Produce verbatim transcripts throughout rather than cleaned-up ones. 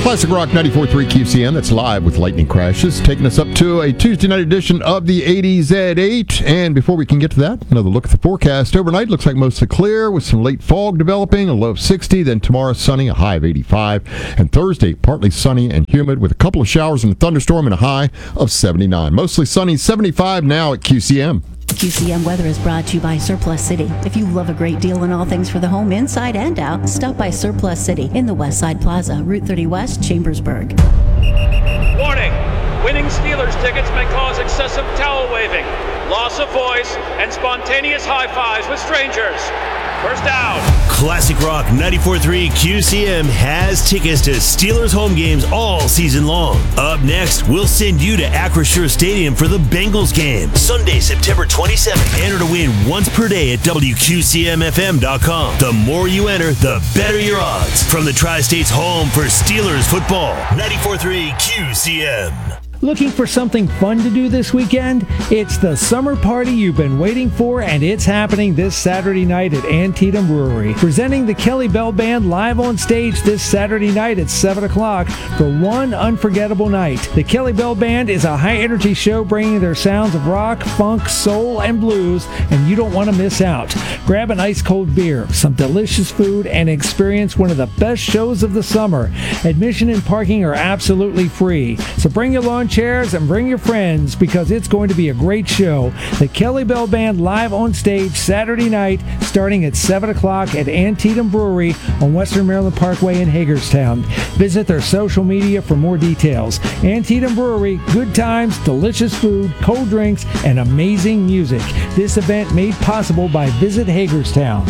Classic Rock ninety-four point three Q C M, that's live with lightning crashes, taking us up to a Tuesday night edition of the eighties at eight. And before we can get to that, another look at the forecast. Overnight looks like mostly clear with some late fog developing, a low of sixty. Then tomorrow sunny, a high of eighty-five. And Thursday partly sunny and humid with a couple of showers and a thunderstorm and a high of seventy-nine. Mostly sunny, seventy-five now at Q C M. Q C M weather is brought to you by Surplus City. If you love a great deal on all things for the home, inside and out, stop by Surplus City in the West Side Plaza, Route thirty West, Chambersburg. Warning! Winning Steelers tickets may cause excessive towel waving, loss of voice, and spontaneous high fives with strangers. First down. Classic Rock ninety-four point three Q C M has tickets to Steelers home games all season long. Up next, we'll send you to Acrisure Stadium for the Bengals game. Sunday, September twenty-seventh. Enter to win once per day at W Q C M F M dot com. The more you enter, the better your odds. From the Tri-State's home for Steelers football. ninety-four point three Q C M. Looking for something fun to do this weekend? It's the summer party you've been waiting for, and it's happening this Saturday night at Antietam Brewery. Presenting the Kelly Bell Band live on stage this Saturday night at seven o'clock for one unforgettable night. The Kelly Bell Band is a high-energy show bringing their sounds of rock, funk, soul, and blues, and you don't want to miss out. Grab an ice-cold beer, some delicious food, and experience one of the best shows of the summer. Admission and parking are absolutely free, so bring your lawn chairs and bring your friends because it's going to be a great show. The Kelly Bell Band live on stage Saturday night starting at seven o'clock at Antietam Brewery on Western Maryland Parkway in Hagerstown. Visit their social media for more details. Antietam Brewery, good times, delicious food, cold drinks, and amazing music. This event made possible by Visit Hagerstown.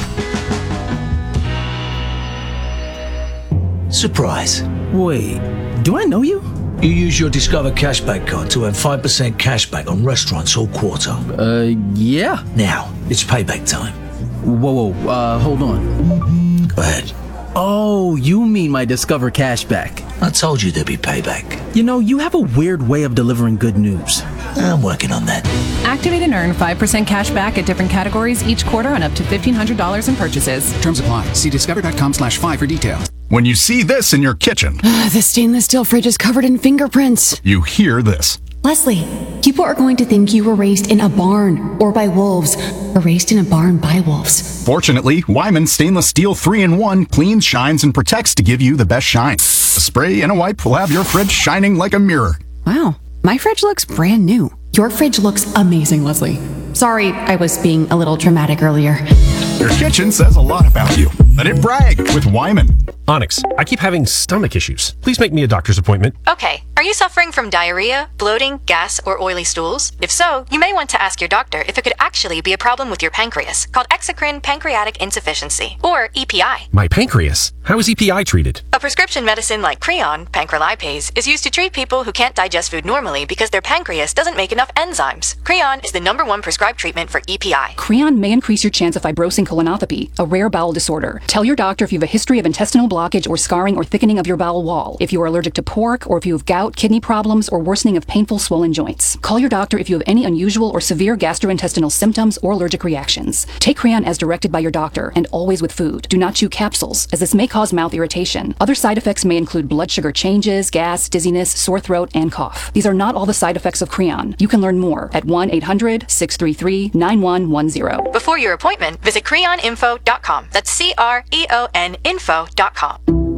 Surprise. Wait, do I know you? You use your Discover Cashback card to earn five percent cashback on restaurants all quarter. Uh, yeah. Now, it's payback time. Whoa, whoa, uh, hold on. Go ahead. Oh, you mean my Discover Cashback. I told you there'd be payback. You know, you have a weird way of delivering good news. I'm working on that. Activate and earn five percent cash back at different categories each quarter on up to fifteen hundred dollars in purchases. Terms apply. See discover.com slash five for details. When you see this in your kitchen, the stainless steel fridge is covered in fingerprints. You hear this. Leslie, people are going to think you were raised in a barn or by wolves, or raised in a barn by wolves. Fortunately, Wyman Stainless Steel three in one cleans, shines, and protects to give you the best shine. A spray and a wipe will have your fridge shining like a mirror. Wow, my fridge looks brand new. Your fridge looks amazing, Leslie. Sorry, I was being a little dramatic earlier. Your kitchen says a lot about you. Let it brag with Wyman. Onyx, I keep having stomach issues. Please make me a doctor's appointment. Okay. Are you suffering from diarrhea, bloating, gas, or oily stools? If so, you may want to ask your doctor if it could actually be a problem with your pancreas, called exocrine pancreatic insufficiency, or E P I. My pancreas? How is E P I treated? A prescription medicine like Creon, pancrelipase, is used to treat people who can't digest food normally because their pancreas doesn't make enough enzymes. Creon is the number one prescribed treatment for E P I. Creon may increase your chance of fibrosing colonopathy, a rare bowel disorder. Tell your doctor if you have a history of intestinal blockage or scarring or thickening of your bowel wall, if you are allergic to pork, or if you have gout, kidney problems, or worsening of painful swollen joints. Call your doctor if you have any unusual or severe gastrointestinal symptoms or allergic reactions. Take Creon as directed by your doctor, and always with food. Do not chew capsules, as this may cause mouth irritation. Other side effects may include blood sugar changes, gas, dizziness, sore throat, and cough. These are not all the side effects of Creon. You can learn more at one eight hundred, six three three, nine one one zero. Before your appointment, visit creon info dot com. That's C R E O N info dot com.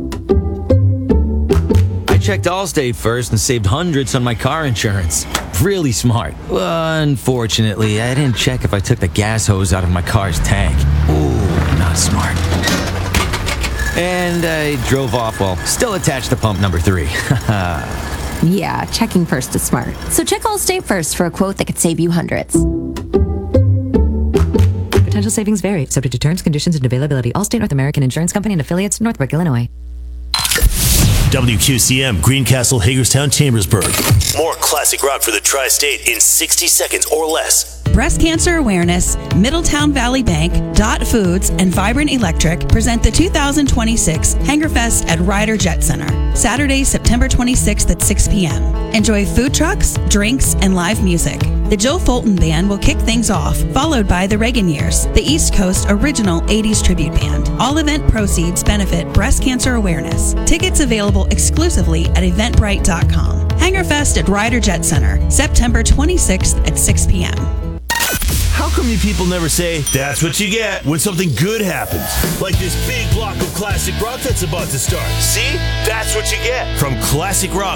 I checked Allstate first and saved hundreds on my car insurance. Really smart. Unfortunately, I didn't check if I took the gas hose out of my car's tank. Ooh, not smart. And I drove off while still attached to pump number three. Yeah, checking first is smart. So check Allstate first for a quote that could save you hundreds. Potential savings vary, subject to terms, conditions, and availability. Allstate North American Insurance Company and affiliates, Northbrook, Illinois. W Q C M, Greencastle, Hagerstown, Chambersburg. More classic rock for the Tri-State in sixty seconds or less. Breast Cancer Awareness, Middletown Valley Bank, Dot Foods, and Vibrant Electric present the two thousand twenty-six Hangerfest at Ryder Jet Center. Saturday, September twenty-sixth at six p.m. Enjoy food trucks, drinks, and live music. The Joe Fulton Band will kick things off, followed by the Reagan Years, the East Coast original eighties tribute band. All event proceeds benefit breast cancer awareness. Tickets available exclusively at eventbrite dot com. Hangerfest at Ryder Jet Center, September twenty-sixth at six p.m. How come you people never say, that's what you get when something good happens? Like this big block of classic rock that's about to start. See? That's what you get from Classic Rock